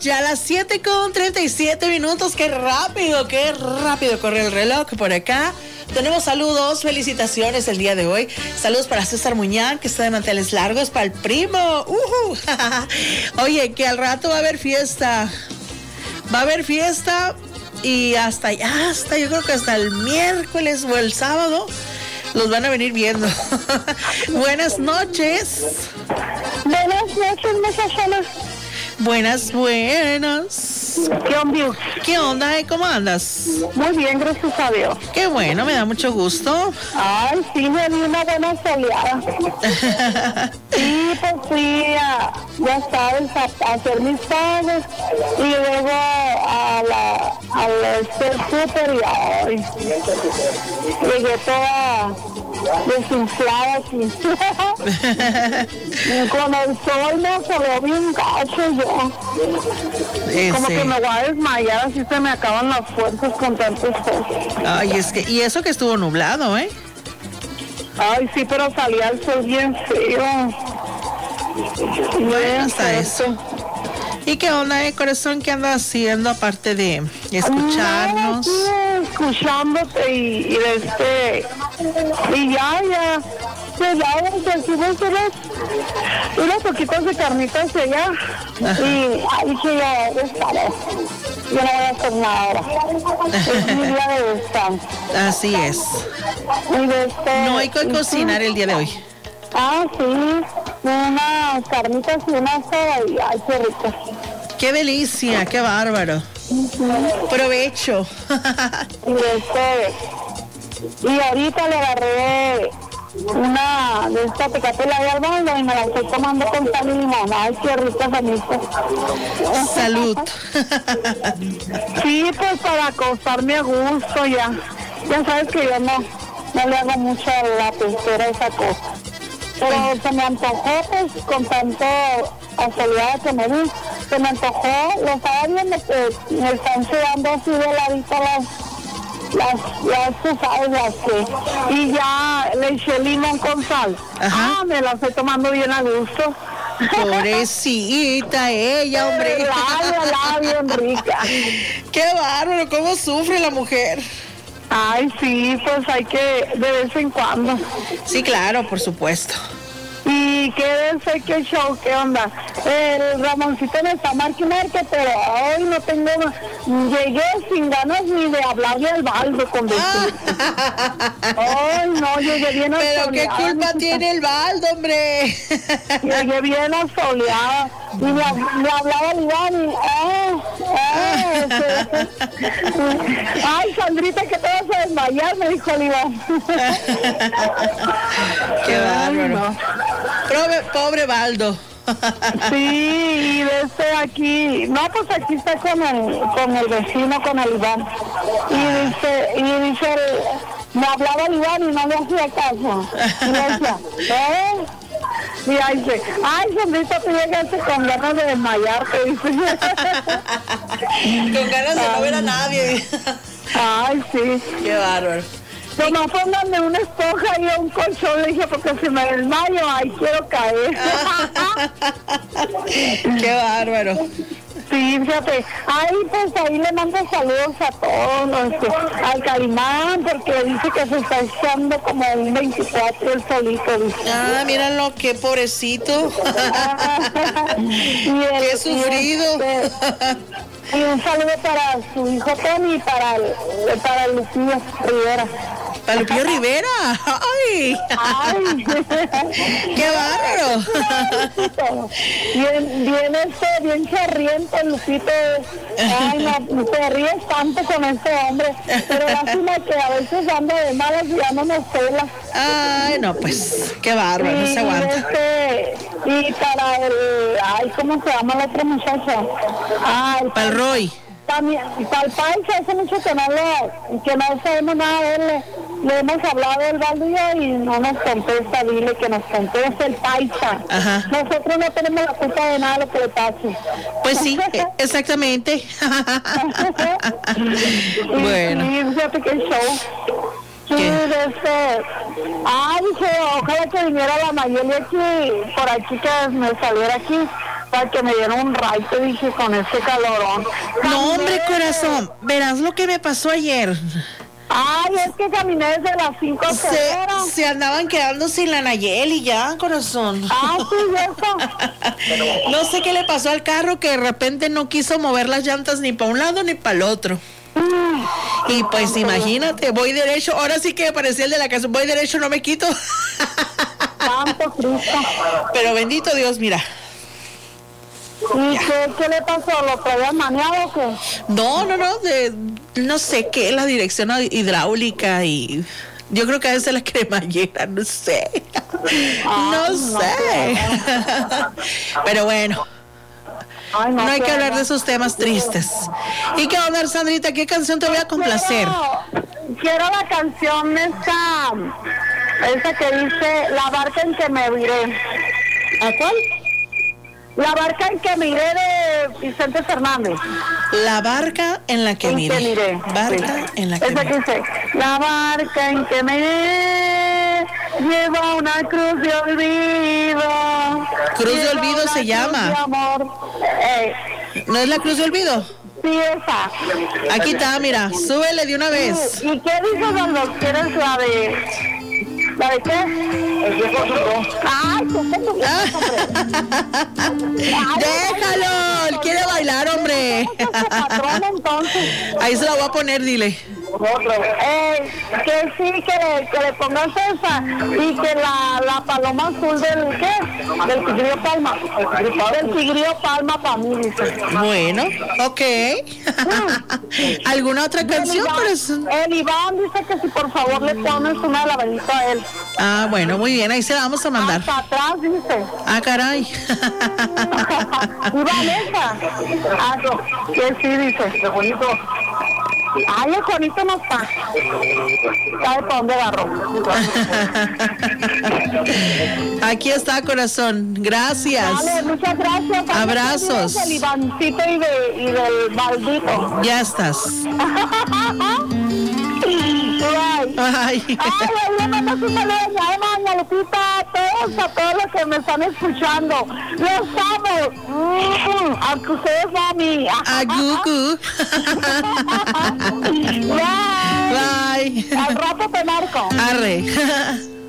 Ya a las 7:37. Qué rápido corre el reloj por acá. Tenemos saludos, felicitaciones el día de hoy. Saludos para César Muñán, que está de manteles largos, para el primo. Oye, que al rato va a haber fiesta. Y hasta yo creo que hasta el miércoles o el sábado los van a venir viendo. Buenas noches. Buenas noches, muchachonas. Buenas. ¿Qué onda? ¿Cómo andas? Muy bien, gracias a Dios. Qué bueno, me da mucho gusto. Ay, sí, me di una buena soleada. Sí, pues fui ya sabes, a hacer mis pagos y luego al súper y ay, llegué toda desinflada aquí. Con el sol me sobró bien gacho yo. Como que me voy a desmayar, así se me acaban las fuerzas con tanto sol. Ay, y eso que estuvo nublado, ¿eh? Ay, sí, pero salía el sol bien feo. Bueno, hasta eso. ¿Y qué onda, corazón? ¿Qué andas haciendo aparte de escucharnos? Sí, escuchándote y ya hicimos unas poquitas de carnitas allá. Ajá. Y dije yo no voy a hacer nada ahora. Es mi día de descanso. Así es. No hay que cocinar el día de hoy. Ah, sí, unas carnitas y una soda y ay, qué rico. ¡Qué delicia! ¡Qué bárbaro! Provecho. Y ahorita le agarré una de esta Tecate de Albaldo y me la estoy tomando con sal y limón. Ay, qué rica sanita. Salud. Sí, pues para acostarme a gusto ya. Ya sabes que yo no le hago mucho a la textura esa cosa. Pero se me antojó, pues, con tanto soleada que me di, se me antojó, lo estaba viendo que me están sudando así de ladito tú sabes, las que, y ya le eché limón con sal. Ajá. Me la estoy tomando bien a gusto. Pobrecita ella, hombre. La bien rica. Qué bárbaro, cómo sufre la mujer. Ay, sí, pues hay que de vez en cuando. Sí, claro, por supuesto. Y quédense, qué show, qué onda. El Ramoncito me está marque, pero hoy no tengo, llegué sin ganas ni de hablarle al Baldo con decir. Ay, no, llegué bien asoleada. Pero qué culpa tiene el Baldo, hombre. Llegué bien asoleada. Y me hablaba el Iván y ay, Sandrita, que te vas a desmayar, me dijo el Iván. Qué bárbaro. Pobre Baldo. Sí, y desde aquí, no, pues aquí está con el vecino, con el Iván. Y dice, me hablaba el Iván y no le hacía caso. Y le decía, y ahí dice, ay, Sandrita, tú llegaste con ganas de desmayarte, dice. Con ganas de no ver a nadie. Ay, sí. Qué bárbaro. Nomás pónganme una esponja y un colchón, le dije, porque si me desmayo, ay, quiero caer. Qué bárbaro. Sí, fíjate, pues ahí le mando saludos a todos, al Calimán, porque dice que se está echando como un 24 el solito, dice. Míralo, qué pobrecito. Qué sufrido. Y un saludo para su hijo Tony y para Lupillo Rivera. ¿Para Lupillo Rivera? ¡Ay! ¡Qué bárbaro! Bien charriento, Lupito. Ay, no te ríes tanto con este hombre. Pero lástima que a veces anda de malas y ya no me cela. Ay, no, pues, qué bárbaro, no se aguanta. Y para ¿cómo se llama el otro muchacho? Para el Roy. También, para el Paisa, hace mucho que no sabemos nada de él. Le hemos hablado del Baldo y no nos contesta, dile que nos conteste el Paisa. Ajá. Nosotros no tenemos la culpa de nada de lo que le pase. Pues sí, exactamente. Bueno. Y fíjate qué show. Sí, dije, ojalá que viniera la Mayeli aquí, por aquí, que me saliera aquí. para que me dieron un raite, dije, con ese calorón. No, hombre, Caminé. corazón, verás lo que me pasó ayer. Ay, es que caminé desde las 5 a Se andaban quedando sin la Nayeli ya, corazón. Ah, sí, eso. No sé qué le pasó al carro que de repente no quiso mover las llantas ni para un lado ni para el otro. Y pues imagínate, voy derecho, ahora sí que parecía el de la casa, voy derecho, no me quito. Santo Cristo. Pero bendito Dios, mira. ¿Y qué le pasó? ¿Lo traía maneado o qué? No, no sé qué, la dirección hidráulica y yo creo que a veces la cremallera, no sé. No sé. Pero bueno. Ay, No hay que hablar Clara. de esos temas tristes. ¿Y qué onda, Sandrita? ¿Qué canción te voy a complacer? Quiero la canción esa que dice La barca en que me viré. ¿A cuál? La barca en que miré de Vicente Fernández. La barca en la que miré. Barca sí. en la que esa que miré. dice La barca en que miré lleva una cruz de olvido. Cruz de Lleva olvido una se cruz llama. de amor. ¿No es la cruz de olvido? Sí, esa. Aquí está, mira, súbele de una vez. ¿Y qué dices cuando quieres la de... ¿La de qué? El viejo zurdo. Ay, Déjalo, él quiere bailar, hombre. patrón, entonces. Ahí se la voy a poner, dile. Que sí, que le pongas esa y que la paloma azul del ¿qué? Del tigrillo palma. Del tigrillo palma para mí, dice. Bueno, ok. ¿Alguna otra canción? El Iván dice que si por favor le pones una lavadita a él. Ah, bueno, muy bien, ahí se la vamos a mandar. Hasta atrás, dice. Ah, caray. Iván, esa. Ah, que sí, dice. Qué bonito. Ay, el Juanito no está. ¿Sabe para dónde agarró? Aquí está, corazón. Gracias. Vale, muchas gracias. Abrazos. El Ivancito y del maldito. Ya estás. Bye. Ay. Ay, le mando un saludo a Maña, Lupita, a todos los que me están escuchando. Los amo. Aunque ustedes no a mí. A Gugu. Bye. Bye. Al rato te marco. Arre.